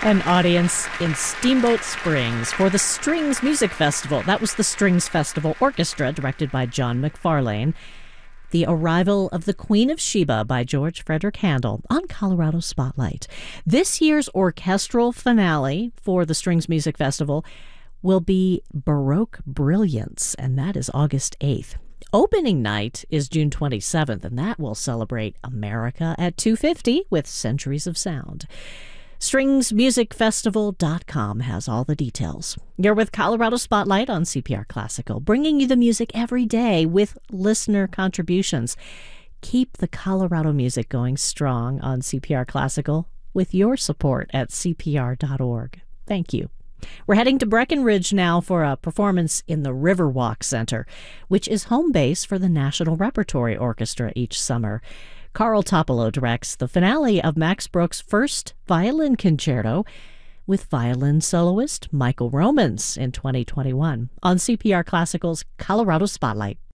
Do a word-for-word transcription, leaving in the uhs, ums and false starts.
An audience in Steamboat Springs for the Strings Music Festival. That was the Strings Festival Orchestra, directed by John McFarlane. The Arrival of the Queen of Sheba by George Frederick Handel on Colorado Spotlight. This year's orchestral finale for the Strings Music Festival will be Baroque Brilliance, and that is August eighth. Opening night is June twenty-seventh, and that will celebrate America at two fifty with Centuries of Sound. strings music festival dot com has all the details. You're with Colorado Spotlight on C P R Classical, bringing you the music every day with listener contributions. Keep the Colorado music going strong on C P R Classical with your support at C P R dot org. Thank you. We're heading to Breckenridge now for a performance in the Riverwalk Center, which is home base for the National Repertory Orchestra each summer. Carl Topolo directs the finale of Max Bruch's first violin concerto with violin soloist Michael Romans in twenty twenty-one on C P R Classical's Colorado Spotlight.